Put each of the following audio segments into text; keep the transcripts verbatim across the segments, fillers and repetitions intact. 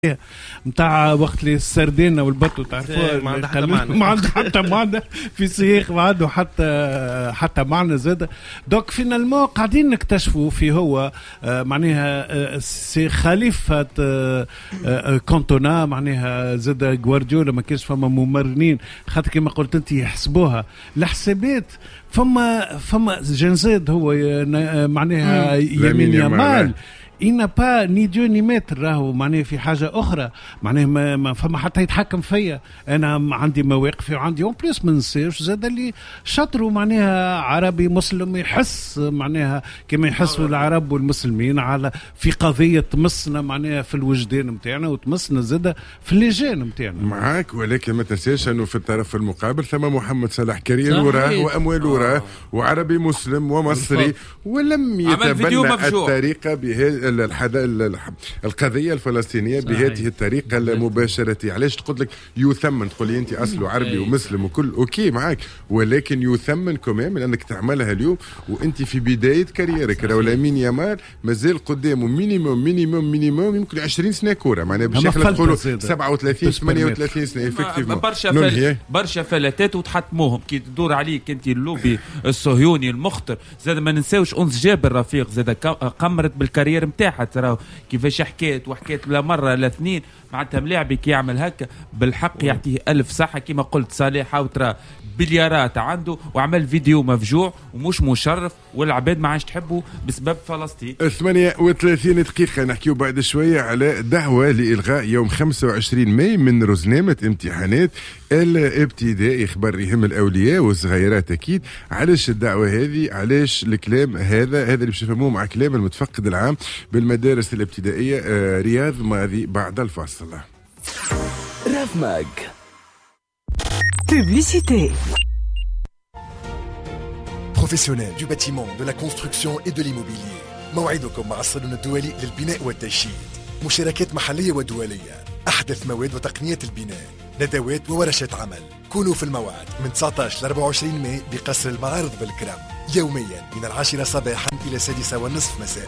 متاع وقت اللي السردينة والبطو تعرفوها ما عنده حتى معنى ما عنده حتى معنى في صيغ ما عنده حتى حتى معنى زاد. دوك فينالمون قاعدين نكتشفوا في هو معناها سي خليفة كونتونا معناها زاد غوارديولا ما كانش فما ممرنين خاطر كما قلت انت يحسبوها الحسابات فما فما جنزاد هو معناها يمين يمال il n'a pas ni Dieu ni maître راهو معناه في حاجة أخرى معناه ما, ما فما حتى يتحكم فيا أنا عندي مواقفي وعندي اون بليس من نسيرش زاد اللي شطروا معناها عربي مسلم يحس معناها كما يحسوا العرب والمسلمين على في قضية تمسنا معناها في الوجدان متاعنا وتمسنا زاد في اللجان متاعنا معاك. ولكن ما تنساش أنه في الطرف المقابل ثم محمد صلاح كرير وراه وأموال وراه وعربي مسلم ومصري ولم يتبنى الطريقة بهذه القضية الفلسطينية بهذه الطريقة المباشرة. علاش تقول لك يثمن تقول لي أنت أصله عربي ومسلم وكل أوكي معاك ولكن يثمن كمان لأنك تعملها اليوم وأنت في بداية كاريرك. راهو لامين يامال مازال قدامه مينيموم مينيموم مينيموم يمكن عشرين سنة كورة معناها بشكل تقولوا سبعة وثلاثين ثمانية وثلاثين سنة إفكتيفمون برشا فل... برشا فلاتات وتحطموهم كي تدور عليك أنت اللوبي الصهيوني المخطر. زاد ما ننساوش أنس جابر رفيق زاد قمرت بالكارير متاعها ترى كيفاش حكيت وحكيت لا مرة لا اثنين معناتها ملاعبي كي يعمل هكا بالحق يعطيه ألف صحة كما قلت صالح وترى بليارات عنده وعمل فيديو مفجوع ومش مشرف والعباد ما عادش تحبه بسبب فلسطين. ثمانية وثلاثين دقيقة نحكيو بعد شوية على دعوة لإلغاء يوم خمسة وعشرين ماي من رزنامة امتحانات الابتدائي. خبر يهم الأولياء والصغيرات أكيد. علاش الدعوة هذه علاش الكلام هذا هذا اللي باش نفهموه مع كلام المتفقد العام بالمدارس الابتدائية آه رياض ماضي بعد الفاصل. راف ماج Publicité. Professionnels du bâtiment, de la construction et de l'immobilier. موعدكم مع الصالون الدولي للبناء والتشييد. مشاركات محلية ودولية. أحدث مواد وتقنيات البناء. ندوات وورشات عمل. كونوا في الموعد من تسعة عشر ل أربعة وعشرين ماي بقصر المعارض بالكرم. يوميا من العاشرة صباحا إلى السادسة والنصف مساء.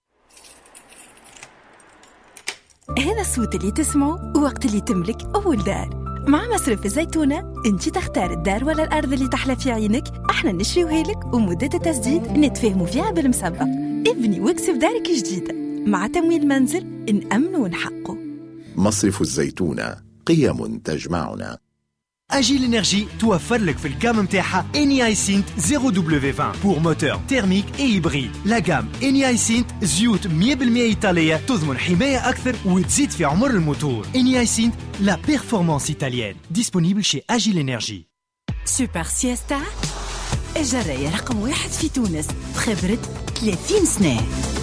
هذا الصوت اللي تسمعه وقت اللي تملك أول دار. مع مصرف الزيتونة انت تختار الدار ولا الأرض اللي تحلى في عينك. احنا نشريوها لك ومدة التسديد نتفاهموا فيها بالمسبق. ابني واكسب دارك جديدة مع تمويل منزل نأمن ونحقه. مصرف الزيتونة قيم تجمعنا. أجيل إنرجي توفر لك في الجام متاعها إني هايسنت زيرو دبليو عشرين pour moteur thermique et hybride. لا جام إني هايسنت زيوت مية بالمية إيطالية تضمن حماية أكثر وتزيد في عمر الموتور. إني هايسنت لا بيرفورمانس إيطاليenne disponible chez أجيل إنرجي. سوبر سيستا الجراية رقم واحد في تونس بخبرة ثلاثين سنة.